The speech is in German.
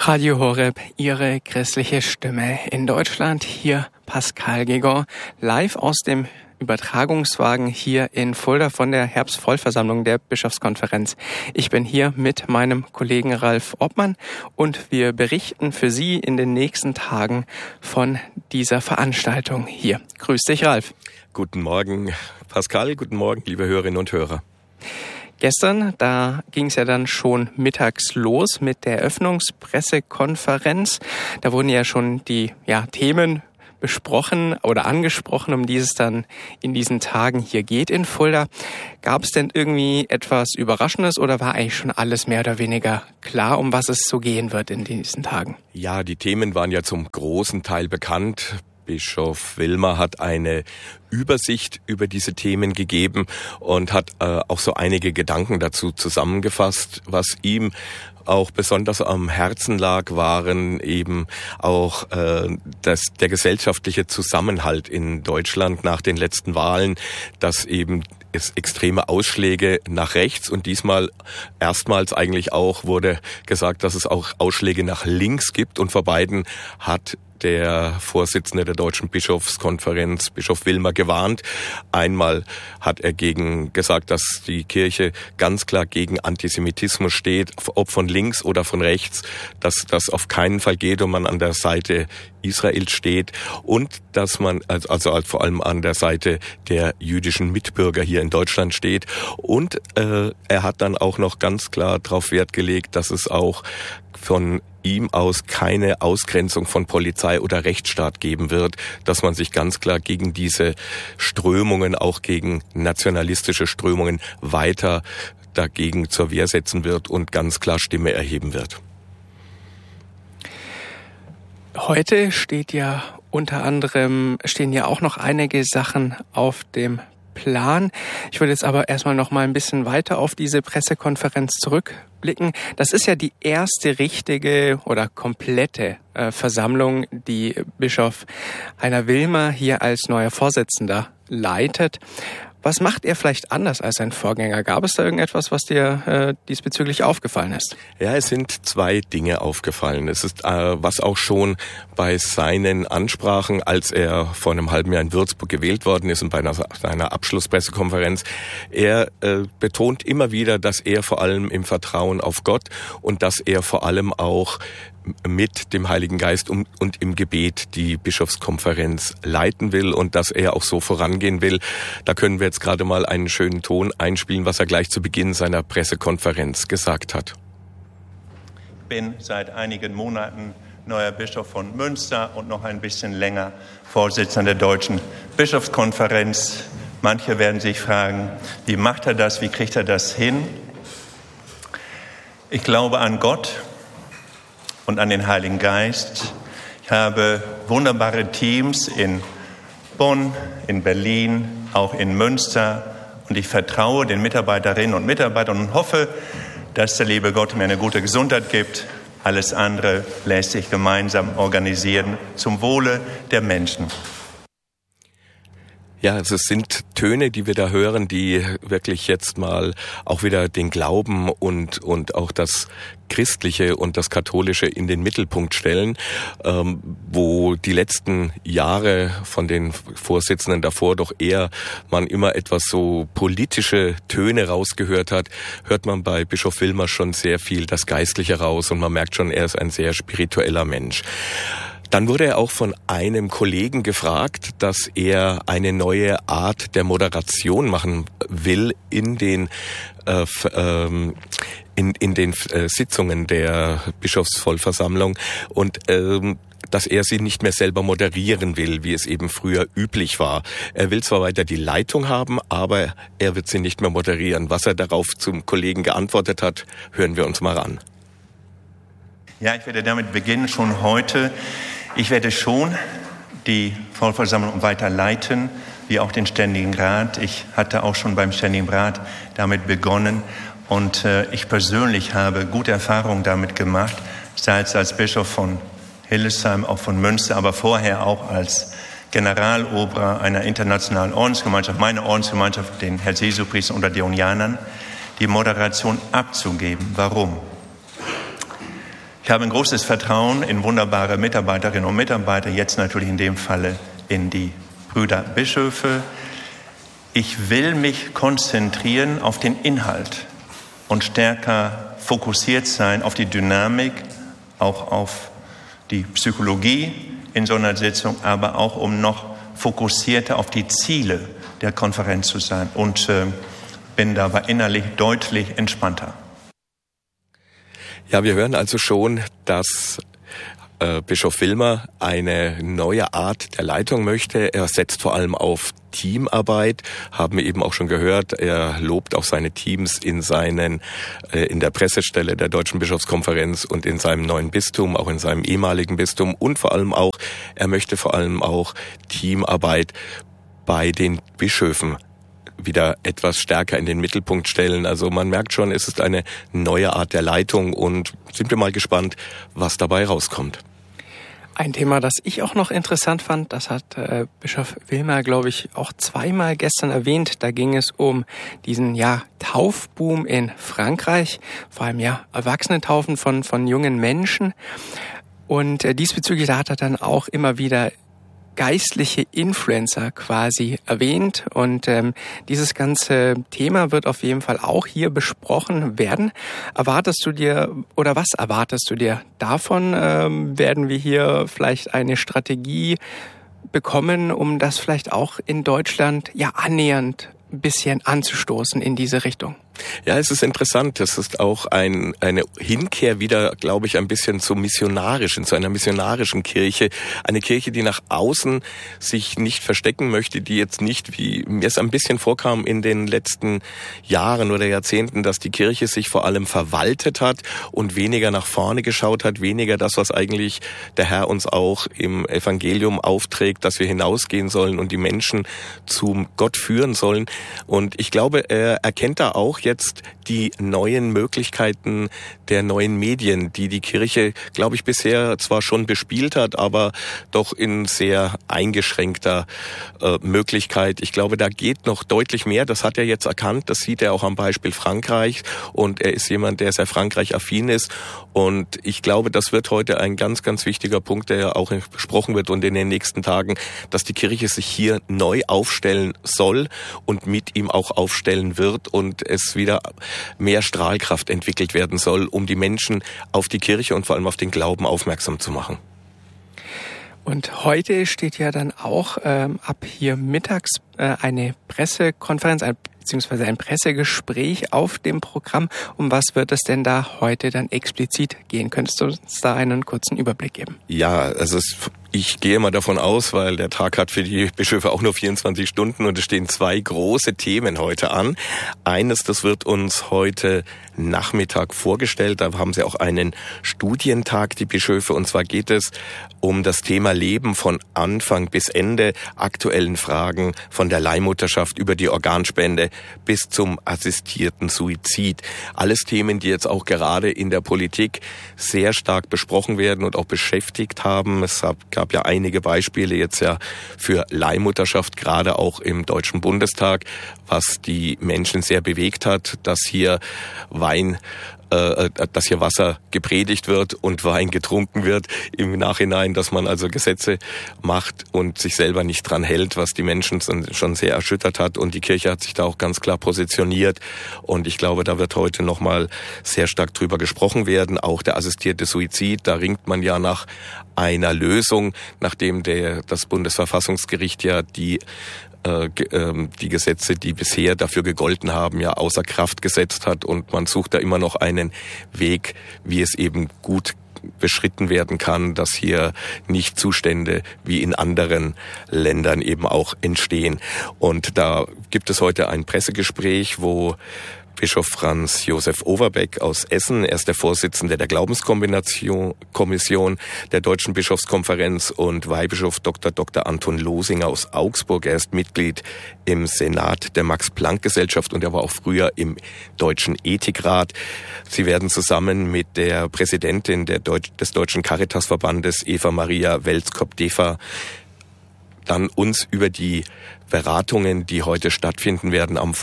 Radio Horeb, Ihre christliche Stimme in Deutschland. Hier Pascal Guégan, live aus dem Übertragungswagen hier in Fulda von der Herbstvollversammlung der Bischofskonferenz. Ich bin hier mit meinem Kollegen Ralf Obmann und wir berichten für Sie in den nächsten Tagen von dieser Veranstaltung hier. Grüß dich, Ralf. Guten Morgen, Pascal. Guten Morgen, liebe Hörerinnen und Hörer. Gestern, da ging es ja dann schon mittags los mit der Eröffnungspressekonferenz. Da wurden ja schon die Themen besprochen oder angesprochen, um die es dann in diesen Tagen hier geht in Fulda. Gab es denn irgendwie etwas Überraschendes oder war eigentlich schon alles mehr oder weniger klar, um was es so gehen wird in diesen Tagen? Ja, die Themen waren ja zum großen Teil bekannt. Bischof Willmer hat eine Übersicht über diese Themen gegeben und hat auch so einige Gedanken dazu zusammengefasst. Was ihm auch besonders am Herzen lag, waren eben auch der gesellschaftliche Zusammenhalt in Deutschland nach den letzten Wahlen, dass eben es extreme Ausschläge nach rechts und diesmal erstmals eigentlich auch wurde gesagt, dass es auch Ausschläge nach links gibt, und vor beiden hat der Vorsitzende der Deutschen Bischofskonferenz, Bischof Willmer, gewarnt. Einmal hat er gesagt, dass die Kirche ganz klar gegen Antisemitismus steht, ob von links oder von rechts, dass das auf keinen Fall geht und man an der Seite Israels steht und dass man also vor allem an der Seite der jüdischen Mitbürger hier in Deutschland steht. Und er hat dann auch noch ganz klar darauf Wert gelegt, dass es auch von ihm aus keine Ausgrenzung von Polizei oder Rechtsstaat geben wird, dass man sich ganz klar gegen diese Strömungen, auch gegen nationalistische Strömungen, weiter dagegen zur Wehr setzen wird und ganz klar Stimme erheben wird. Heute stehen ja auch noch einige Sachen auf dem Plan. Ich würde jetzt aber erstmal noch mal ein bisschen weiter auf diese Pressekonferenz zurückblicken. Das ist ja die erste richtige oder komplette Versammlung, die Bischof Heiner Willmer hier als neuer Vorsitzender leitet. Was macht er vielleicht anders als sein Vorgänger? Gab es da irgendetwas, was dir diesbezüglich aufgefallen ist? Ja, es sind zwei Dinge aufgefallen. Es ist, was auch schon bei seinen Ansprachen, als er vor einem halben Jahr in Würzburg gewählt worden ist und bei seiner Abschlusspressekonferenz, er betont immer wieder, dass er vor allem im Vertrauen auf Gott und dass er vor allem auch mit dem Heiligen Geist und im Gebet die Bischofskonferenz leiten will und dass er auch so vorangehen will. Da können wir jetzt gerade mal einen schönen Ton einspielen, was er gleich zu Beginn seiner Pressekonferenz gesagt hat. Ich bin seit einigen Monaten neuer Bischof von Münster und noch ein bisschen länger Vorsitzender der Deutschen Bischofskonferenz. Manche werden sich fragen, wie macht er das, wie kriegt er das hin? Ich glaube an Gott und an den Heiligen Geist. Ich habe wunderbare Teams in Bonn, in Berlin, auch in Münster. Und ich vertraue den Mitarbeiterinnen und Mitarbeitern und hoffe, dass der liebe Gott mir eine gute Gesundheit gibt. Alles andere lässt sich gemeinsam organisieren zum Wohle der Menschen. Ja, es sind Töne, die wir da hören, die wirklich jetzt mal auch wieder den Glauben und auch das Christliche und das Katholische in den Mittelpunkt stellen, wo die letzten Jahre von den Vorsitzenden davor doch eher man immer etwas so politische Töne rausgehört hat, hört man bei Bischof Willmer schon sehr viel das Geistliche raus und man merkt schon, er ist ein sehr spiritueller Mensch. Dann wurde er auch von einem Kollegen gefragt, dass er eine neue Art der Moderation machen will in den Sitzungen der Bischofsvollversammlung und dass er sie nicht mehr selber moderieren will, wie es eben früher üblich war. Er will zwar weiter die Leitung haben, aber er wird sie nicht mehr moderieren. Was er darauf zum Kollegen geantwortet hat, hören wir uns mal an. Ja, ich werde damit beginnen, schon heute. Ich werde schon die Vollversammlung weiter leiten, wie auch den Ständigen Rat. Ich hatte auch schon beim Ständigen Rat damit begonnen und ich persönlich habe gute Erfahrungen damit gemacht, sei es als Bischof von Hildesheim, auch von Münster, aber vorher auch als Generalobrer einer internationalen Ordensgemeinschaft, meine Ordensgemeinschaft, den Herz-Jesu-Priestern unter Dionianern, die Moderation abzugeben. Warum? Ich habe ein großes Vertrauen in wunderbare Mitarbeiterinnen und Mitarbeiter, jetzt natürlich in dem Falle in die Brüder Bischöfe. Ich will mich konzentrieren auf den Inhalt und stärker fokussiert sein auf die Dynamik, auch auf die Psychologie in so einer Sitzung, aber auch um noch fokussierter auf die Ziele der Konferenz zu sein und bin dabei innerlich deutlich entspannter. Ja, wir hören also schon, dass Bischof Willmer eine neue Art der Leitung möchte. Er setzt vor allem auf Teamarbeit, haben wir eben auch schon gehört. Er lobt auch seine Teams in der Pressestelle der Deutschen Bischofskonferenz und in seinem neuen Bistum, auch in seinem ehemaligen Bistum. Und er möchte vor allem auch Teamarbeit bei den Bischöfen wieder etwas stärker in den Mittelpunkt stellen. Also man merkt schon, es ist eine neue Art der Leitung und sind wir mal gespannt, was dabei rauskommt. Ein Thema, das ich auch noch interessant fand, das hat Bischof Willmer, glaube ich, auch zweimal gestern erwähnt. Da ging es um diesen Taufboom in Frankreich, vor allem Erwachsenentaufen von jungen Menschen. Und diesbezüglich, da hat er dann auch immer wieder geistliche Influencer quasi erwähnt und dieses ganze Thema wird auf jeden Fall auch hier besprochen werden. Was erwartest du dir davon? Werden wir hier vielleicht eine Strategie bekommen, um das vielleicht auch in Deutschland annähernd ein bisschen anzustoßen in diese Richtung? Ja, es ist interessant. Es ist auch eine Hinkehr wieder, glaube ich, ein bisschen zu einer missionarischen Kirche. Eine Kirche, die nach außen sich nicht verstecken möchte, die jetzt nicht, wie mir es ein bisschen vorkam in den letzten Jahren oder Jahrzehnten, dass die Kirche sich vor allem verwaltet hat und weniger nach vorne geschaut hat, weniger das, was eigentlich der Herr uns auch im Evangelium aufträgt, dass wir hinausgehen sollen und die Menschen zum Gott führen sollen. Und ich glaube, er erkennt da auch jetzt die neuen Möglichkeiten der neuen Medien, die Kirche, glaube ich, bisher zwar schon bespielt hat, aber doch in sehr eingeschränkter Möglichkeit. Ich glaube, da geht noch deutlich mehr. Das hat er jetzt erkannt. Das sieht er auch am Beispiel Frankreich. Und er ist jemand, der sehr Frankreich-affin ist. Und ich glaube, das wird heute ein ganz, ganz wichtiger Punkt, der auch besprochen wird und in den nächsten Tagen, dass die Kirche sich hier neu aufstellen soll und mit ihm auch aufstellen wird und es wieder mehr Strahlkraft entwickelt werden soll, um die Menschen auf die Kirche und vor allem auf den Glauben aufmerksam zu machen. Und heute steht ja dann auch ab hier mittags eine Pressekonferenz, beziehungsweise ein Pressegespräch auf dem Programm. Um was wird es denn da heute dann explizit gehen? Könntest du uns da einen kurzen Überblick geben? Ja, also ich gehe mal davon aus, weil der Tag hat für die Bischöfe auch nur 24 Stunden und es stehen 2 große Themen heute an. Eines, das wird uns heute Nachmittag vorgestellt. Da haben sie auch einen Studientag, die Bischöfe. Und zwar geht es um das Thema Leben von Anfang bis Ende, aktuellen Fragen von der Leihmutterschaft über die Organspende bis zum assistierten Suizid. Alles Themen, die jetzt auch gerade in der Politik sehr stark besprochen werden und auch beschäftigt haben. Es gab ja einige Beispiele jetzt für Leihmutterschaft, gerade auch im Deutschen Bundestag, was die Menschen sehr bewegt hat, dass hier Wasser gepredigt wird und Wein getrunken wird im Nachhinein, dass man also Gesetze macht und sich selber nicht dran hält, was die Menschen schon sehr erschüttert hat. Und die Kirche hat sich da auch ganz klar positioniert. Und ich glaube, da wird heute nochmal sehr stark drüber gesprochen werden. Auch der assistierte Suizid, da ringt man ja nach einer Lösung, nachdem das Bundesverfassungsgericht ja die Gesetze, die bisher dafür gegolten haben, außer Kraft gesetzt hat und man sucht da immer noch einen Weg, wie es eben gut beschritten werden kann, dass hier nicht Zustände wie in anderen Ländern eben auch entstehen. Und da gibt es heute ein Pressegespräch, wo Bischof Franz Josef Overbeck aus Essen, er ist der Vorsitzende der Glaubenskommission der Deutschen Bischofskonferenz, und Weihbischof Dr. Anton Losinger aus Augsburg. Er ist Mitglied im Senat der Max-Planck-Gesellschaft und er war auch früher im Deutschen Ethikrat. Sie werden zusammen mit der Präsidentin des Deutschen Caritasverbandes, Eva Maria Welskop-Defa, dann uns über die Beratungen, die heute stattfinden werden, am